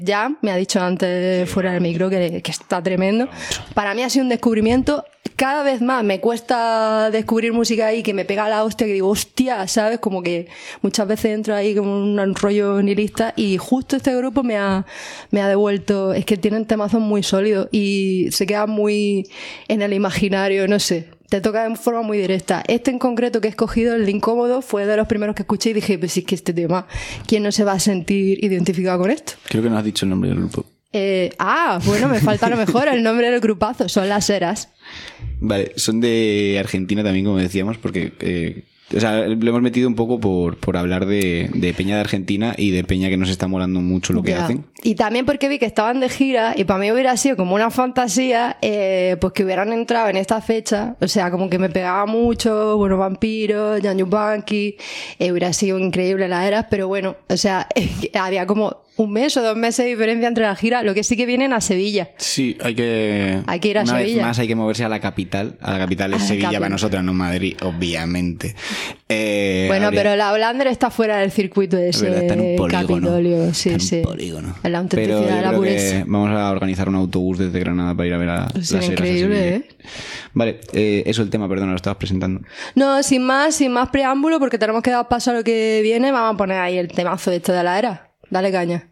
Ya me ha dicho antes fuera del micro que está tremendo. Para mí ha sido un descubrimiento. Cada vez más me cuesta descubrir música ahí que me pega la hostia, que digo, hostia, ¿sabes? Como que muchas veces entro ahí como un rollo nihilista y justo este grupo me ha devuelto. Es que tienen temazos muy sólidos y se quedan muy en el imaginario, no sé. Te toca de forma muy directa. Este en concreto que he escogido, el de Incómodo, fue de los primeros que escuché y dije, pues sí, es que este tema, ¿quién no se va a sentir identificado con esto? Creo que no has dicho el nombre del grupo. Bueno, me falta a lo mejor el nombre del grupazo. Son Las Heras. Vale, son de Argentina también, como decíamos, porque... o sea, lo hemos metido un poco por hablar de Peña de Argentina y de Peña que nos está molando mucho lo que hacen. Y también porque vi que estaban de gira y para mí hubiera sido como una fantasía pues que hubieran entrado en esta fecha. O sea, como que me pegaba mucho, bueno, Vampiros, Jan Yupanqui, hubiera sido increíble Las Heras, pero bueno, o sea, había como 1 mes o 2 meses de diferencia entre la gira, lo que sí que vienen a Sevilla. Sí, hay que ir a Sevilla. Una vez más hay que moverse a la capital. A la capital es Sevilla para nosotras, no Madrid, obviamente. Pero la Hollander está fuera del circuito de ese está en un polígono. Capitolio. Sí, está en un polígono. La autenticidad de la pureza. Vamos a organizar un autobús desde Granada para ir a ver a Las Heras. Increíble, ¿eh? Vale, eso el tema, perdona, lo estabas presentando. No, sin más preámbulo, porque tenemos que dar paso a lo que viene, vamos a poner ahí el temazo este de La Era. Dale caña.